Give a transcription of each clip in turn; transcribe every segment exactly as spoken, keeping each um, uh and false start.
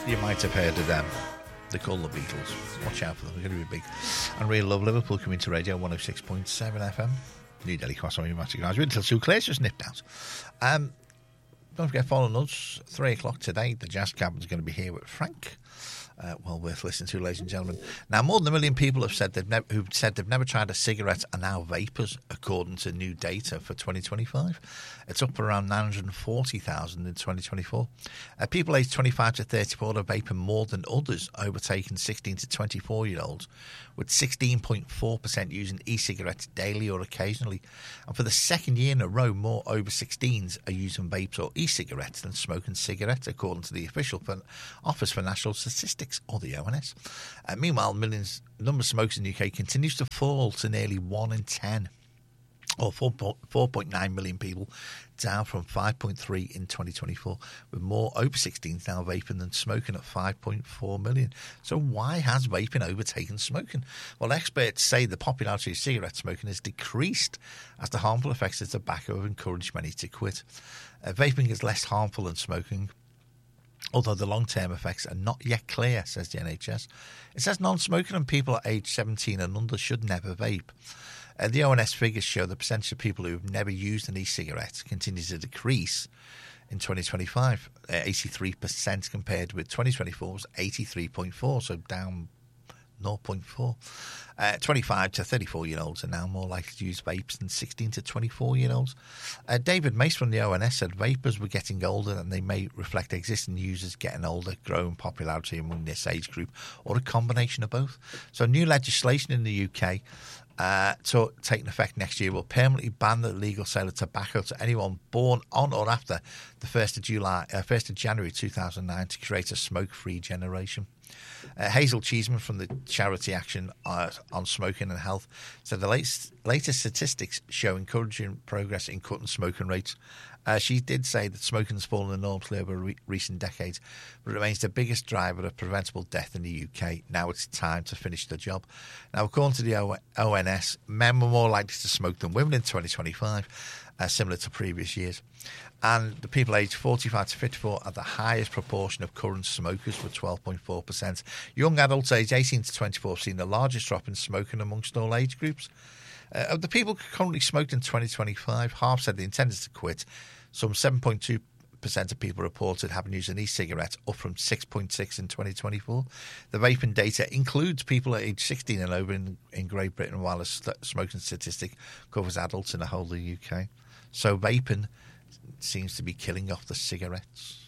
You might have heard of them. They're called the Beatles. Watch out for them. They're going to be big. And Real Love Liverpool coming to radio one oh six point seven F M. New Delhi Cross on your Magic Guys. Until Sue Claire's just nipped out. Um, don't forget, following us, three o'clock today. The Jazz Cabin's going to be here with Frank. Uh, well worth listening to, ladies and gentlemen. Now, more than a million people have said they've never, who've said they've never tried a cigarette are now vapors, according to new data for twenty twenty-five. It's up around nine hundred forty thousand in twenty twenty-four. Uh, people aged twenty-five to thirty-four are vaping more than others, overtaking sixteen to twenty-four-year-olds, with sixteen point four percent using e-cigarettes daily or occasionally. And for the second year in a row, more over sixteens are using vapes or e-cigarettes than smoking cigarettes, according to the official Office for National Statistics, or the O N S. Uh, meanwhile, millions number of smokers in the U K continues to fall to nearly one in ten, or four point nine million people, down from five point three in twenty twenty-four, with more over sixteens now vaping than smoking at five point four million. So why has vaping overtaken smoking? Well, experts say the popularity of cigarette smoking has decreased as the harmful effects of tobacco have encouraged many to quit. Uh, vaping is less harmful than smoking, although the long-term effects are not yet clear, says the N H S. It says non-smoking and people at age seventeen and under should never vape. Uh, the O N S figures show the percentage of people who have never used an e-cigarette continues to decrease in twenty twenty-five, uh, eighty-three percent compared with twenty twenty-four's eighty-three point four, so down zero point four. Uh, twenty-five to thirty-four-year-olds are now more likely to use vapes than sixteen to twenty-four-year-olds. Uh, David Mace from the O N S said vapers were getting older and they may reflect existing users getting older, growing popularity among this age group, or a combination of both. So new legislation in the U K uh, to, taking effect next year will permanently ban the legal sale of tobacco to anyone born on or after the first of July, uh, first of January two thousand nine to create a smoke-free generation. Uh, Hazel Cheeseman from the charity Action uh, on Smoking and Health said the latest, latest statistics show encouraging progress in cutting smoking rates. Uh, she did say that smoking has fallen enormously over re- recent decades, but it remains the biggest driver of preventable death in the U K. Now it's time to finish the job. Now, according to the o- O N S, men were more likely to smoke than women in twenty twenty-five, uh, similar to previous years. And the people aged forty-five to fifty-four are the highest proportion of current smokers, with twelve point four percent. Young adults aged eighteen to twenty-four have seen the largest drop in smoking amongst all age groups. Uh, of the people currently smoked in twenty twenty-five, half said they intended to quit. Some seven point two percent of people reported having used an e-cigarette, up from six point six in twenty twenty-four. The vaping data includes people at age sixteen and over in, in Great Britain, while a st- smoking statistic covers adults in the whole of the U K. So vaping seems to be killing off the cigarettes.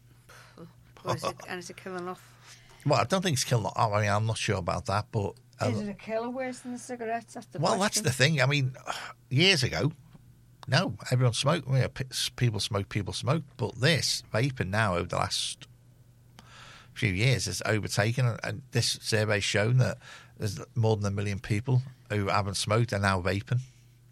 Or is it, and is it killing off? Well, I don't think it's killing off. I mean, I'm not sure about that, but... Um, is it a killer worse than the cigarettes? That's the well, question. that's the thing. I mean, years ago, no, everyone smoked. I mean, people smoke, people smoke. But this, vaping now, over the last few years, has overtaken. And this survey's shown that there's more than a million people who haven't smoked are now vaping.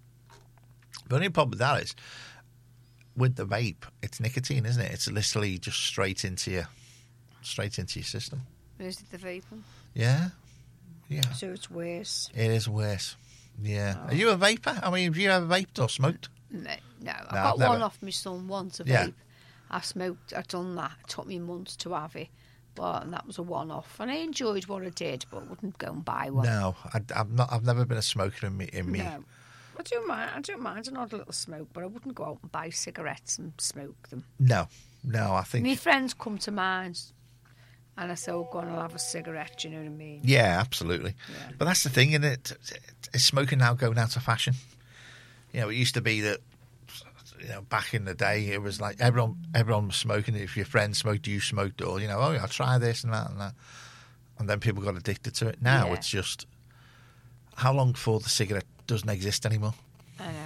The only problem with that is, with the vape, it's nicotine, isn't it? It's literally just straight into your, straight into your system. Is it the vaping? Yeah, yeah. So it's worse. It is worse. Yeah. Oh. Are you a vapor? I mean, have you ever vaped or smoked? No, no. I No, got I've never. one off my son once, a vape. Yeah. I smoked, I'd done that. It took me months to have it. But and that was a one-off. And I enjoyed what I did, but I wouldn't go and buy one. No, I, I've not. I've never been a smoker in me. In me. No. I don't mind. I don't mind an odd little smoke, but I wouldn't go out and buy cigarettes and smoke them. No, no. I think. My friends come to mind, and I say, "Oh, go on, I'll have a cigarette." Do you know what I mean? Yeah, absolutely. Yeah. But that's the thing, isn't it? Is smoking now going out of fashion? You know, it used to be that. You know, back in the day, it was like everyone, everyone was smoking. If your friend smoked, you smoked, or you know, oh, I'll try this and that and that, and then people got addicted to it. Now Yeah. it's just how long before the cigarette doesn't exist anymore? I know.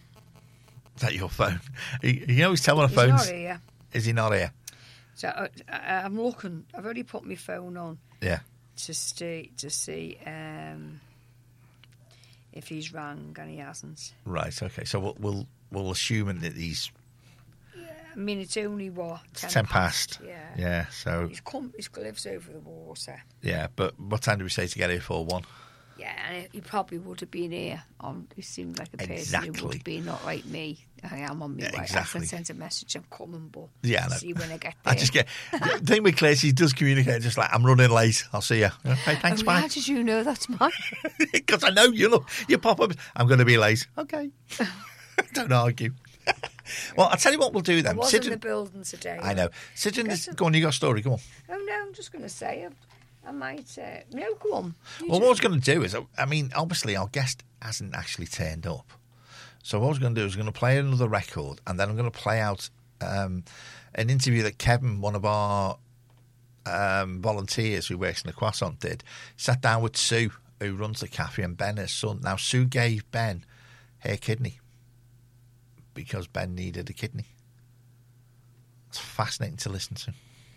Is that your phone? You, you always tell when a He's phone's. not here. Is he not here? So I, I, I'm looking. I've already put my phone on Yeah. to see to see um, if he's rang, and he hasn't. Right. Okay. So we'll we'll, we'll assume that he's I mean, it's only what ten, ten past. Yeah. Yeah. So He's come. He lives over the water. yeah. But what time do we say to get here for? One. Yeah, and he probably would have been here. On, he seemed like a person Exactly. who would be not like me. I am on my Yeah, way. exactly. I sent a message. I'm coming, but Yeah, I know. see when I get there. I just get the thing with Claire. She does communicate just like, I'm running late. I'll see you. Okay, thanks, Oh, bye. how did you know that's mine? Because I know you look. You pop up. I'm going to be late. Okay. Don't argue. Well, I'll tell you what we'll do I then. was Sit in the in- building today. I know. Sit in Get this. some- Go on, you got a story. Go on. Oh no, I'm just going to say I, I might. Uh, no, go on. You Well, do. what I was going to do is, I mean, obviously our guest hasn't actually turned up. So what I was going to do is going to play another record, and then I'm going to play out um, an interview that Kevin, one of our um, volunteers who works in the Croissant, did. Sat down with Sue, who runs the cafe, and Ben, his son. Now, Sue gave Ben her kidney because Ben needed a kidney. It's fascinating to listen to.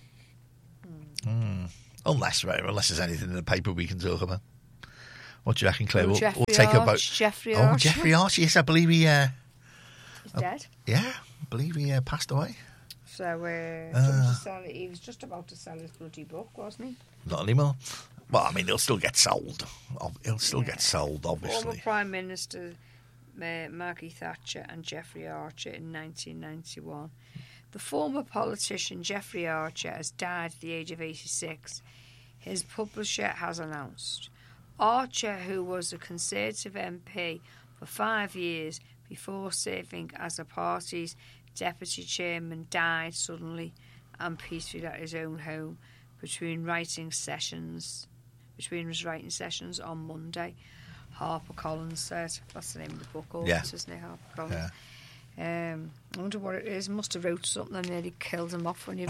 Mm. Unless, unless there's anything in the paper we can talk about. What do you reckon, Claire? Oh, we'll, Jeffrey we'll take Arch, a vote. Jeffrey Oh, Arch. Jeffrey Arch. Yes, I believe he. Uh, He's dead. yeah, I believe he uh, passed away. So uh, Uh. to sell it. He was just about to sell his bloody book, wasn't he? Not anymore. Well, I mean, he'll still get sold. Ob- He'll still Yeah. get sold, Former obviously. Prime Minister uh, Maggie Thatcher and Jeffrey Archer in nineteen ninety-one. The former politician Jeffrey Archer has died at the age of eighty-six. His publisher has announced. Archer, who was a Conservative M P for five years before serving as the party's deputy chairman, died suddenly and peacefully at his own home between writing sessions. Between his writing sessions on Monday, HarperCollins said. That's the name of the book, all Yeah. isn't it, HarperCollins? Um, I wonder what it is. Must have wrote something and nearly killed him off when he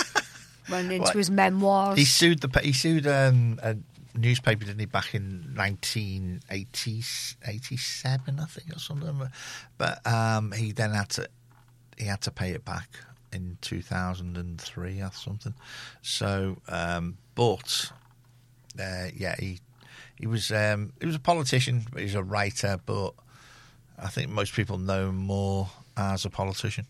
went into Well, his memoirs. He sued the. pa- He sued um, a newspaper, didn't he, back in nineteen eighty-seven, I think, or something. But um, he then had to. He had to pay it back in two thousand three or something. So, um, but uh, yeah, he he was um, he was a politician, but he's a writer. But I think most people know him more as a politician.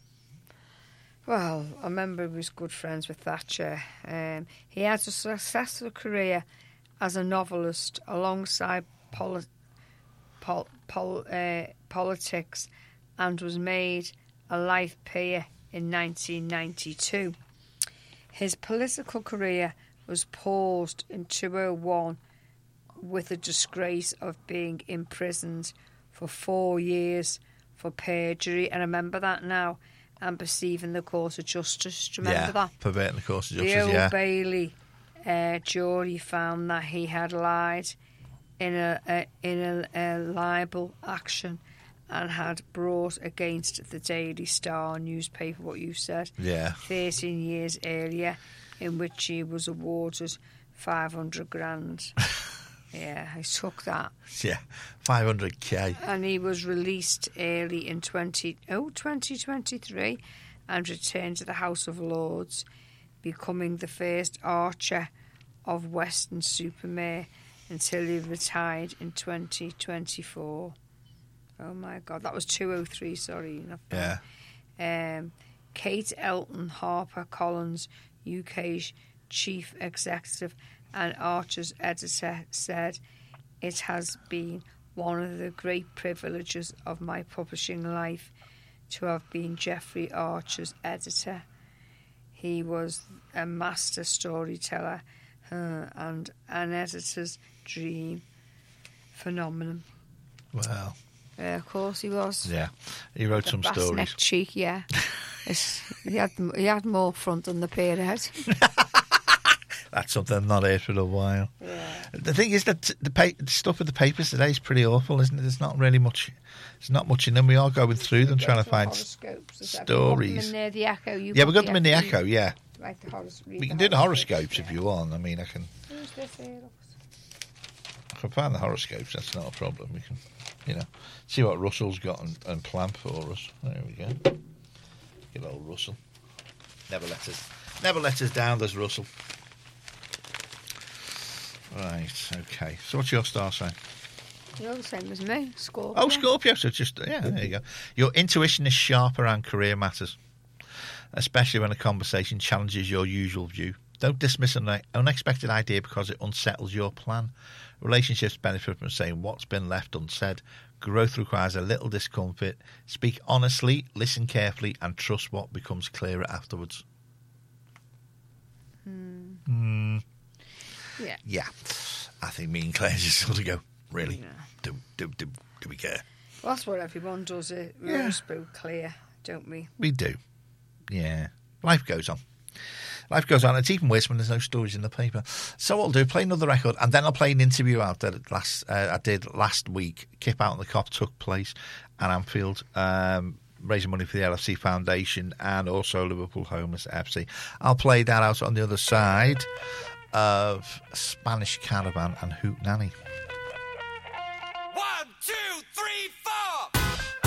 Well, I remember he was good friends with Thatcher. Um, he had a successful career as a novelist alongside poli- pol- pol- uh, politics and was made a life peer in nineteen ninety-two. His political career was paused in two thousand one with the disgrace of being imprisoned for four years for perjury. And I remember that now. And perceiving the course of justice. Do you remember yeah, that? perverting the course of The justice. Old Yeah, Bailey uh, jury found that he had lied in a, a in a, a libel action and had brought against the Daily Star newspaper what you said yeah. thirteen years earlier, in which he was awarded five hundred grand. Yeah, I took that. Yeah, five hundred k. And he was released early in twenty, oh, twenty twenty-three and returned to the House of Lords, becoming the first Archer of Weston-super-Mare until he retired in twenty twenty-four. Oh, my God. That was two oh three, sorry. Not Yeah. Um, Kate Elton HarperCollins, U K's chief executive and Archer's editor, said, "It has been one of the great privileges of my publishing life to have been Jeffrey Archer's editor. He was a master storyteller uh, and an editor's dream phenomenon." Well, Yeah, of course he was. yeah. He wrote The some bass stories. neck cheek, yeah. It's, he had he had more front than the pearhead. That's something I've not heard for a while. Yeah. The thing is that the, pa- the stuff with the papers today is pretty awful, isn't it? There's not really much. There's not much in them. We are going through them trying to find Horoscopes, is that- stories. We've got them in there, the Echo. You Yeah, we got them in the Echo. Yeah, Like the horos- read we can do the horoscopes yeah. if you want. I mean, I can. Who's this here? Looks- I can find the horoscopes. That's not a problem. We can, you know, see what Russell's got and, and plan for us. There we go. Good old Russell. Never let us, never let us down. There's Russell. Right. Okay. So what's your star sign? You're the same as me, Scorpio. Oh, Scorpio. So it's just yeah. There you go. Your intuition is sharp around career matters, especially when a conversation challenges your usual view. Don't dismiss an unexpected idea because it unsettles your plan. Relationships benefit from saying what's been left unsaid. Growth requires a little discomfort. Speak honestly, listen carefully, and trust what becomes clearer afterwards. Hmm. Mm. Yeah. Yeah. I think me and Claire just sort of go, really? Yeah. Do, do, do, do we care? Well, that's what everyone does. It. We Yeah. all spoke clear, don't we? We do. Yeah. Life goes on. Life goes on. It's even worse when there's no stories in the paper. So what I'll do, play another record, and then I'll play an interview out that last uh, I did last week. Kip Out on the Cop took place at Anfield, um, raising money for the L F C Foundation and also Liverpool Homeless F C. I'll play that out on the other side of Spanish Caravan and Hoot Nanny.